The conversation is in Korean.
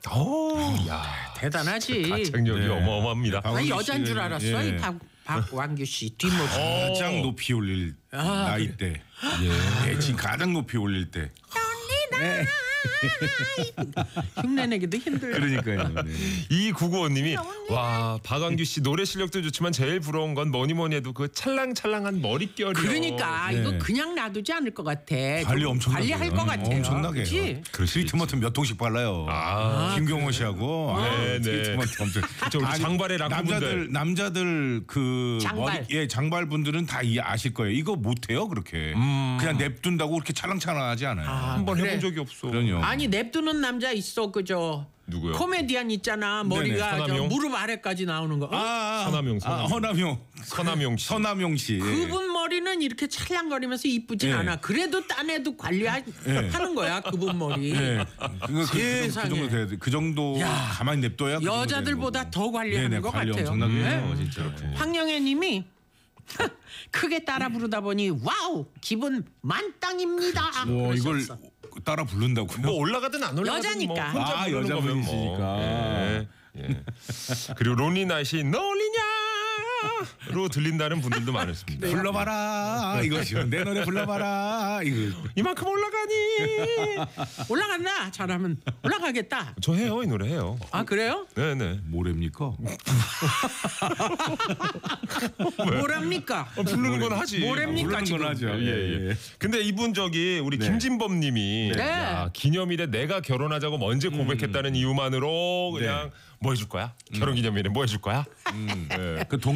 야, 대단하지. 가창력이 네. 어마어마합니다. 아니 여잔 줄 알았어. 예. 이 박완규 씨 뒷모습. 가장 높이 올릴 나이 때. 예, 지금 가장 높이 올릴 때. 흉내내기도 힘들어. 그러니까요. 네. 2995님이 와 박완규 씨 노래 실력도 좋지만 제일 부러운 건 뭐니 해도 그 찰랑찰랑한 머릿결이요. 그러니까 네. 이거 그냥 놔두지 않을 것 같아. 관리 좀 엄청나게 관리할 것 같아요. 엄청나게 그치? 트리트먼트 몇 통씩 발라요. 김경호 씨하고 네, 네. 트리트먼트 엄청. 저 우리 장발의 락커분들. 남자들 그 장발. 장발 분들은 다 아실 거예요. 이거 못 해요 그렇게. 그냥 냅둔다고 그렇게 찰랑찰랑하지 않아요. 한번 그래. 해본 적이 없어. 그럼요. 아니 냅두는 남자 있어 그저. 누구요? 코미디언 있잖아. 머리가 저 서남용? 무릎 아래까지 나오는 거. 서남용. 서남용 씨. 서남용 씨. 그분 머리는 이렇게 찰랑거리면서 이쁘진 예. 않아. 그래도 딴 애도 하는 거야 그분 머리. 예. 그 세상에. 정도 돼야 돼. 그 정도 야. 가만히 냅둬야 그 정도 여자들보다 되는 더 거고. 관리하는 네네, 것 관리 같아요. 엄청나게 해요, 네. 진짜. 황영애님이 크게 따라 부르다 보니 와우 기분 만땅입니다. 이걸 그러셨어. 따라 부른다고요? 뭐 올라가든 안 올라가든 여자니까. 뭐 혼자 부르는 거면 뭐. 여자분이시니까. 예, 예. 그리고 론리나잇이 널리냐로 들린다는 분들도 많으십니다. 불러봐라 이거죠. 내 노래 불러봐라 이거. 이만큼 올라가니? 올라간다. 잘하면 올라가겠다. 저 해요, 이 노래 해요. 아 그래요? 네네. 뭐랍니까? 뭐랍니까? 부르는 건 하지. 뭐랍니까 부르는 지금? 건 하죠. 예, 예. 근데 이분 우리 김진범님이 네. 야, 기념일에 내가 결혼하자고 먼저 고백했다는 이유만으로 그냥 뭐 해줄 거야? 결혼기념일에 뭐 해줄 거야? 그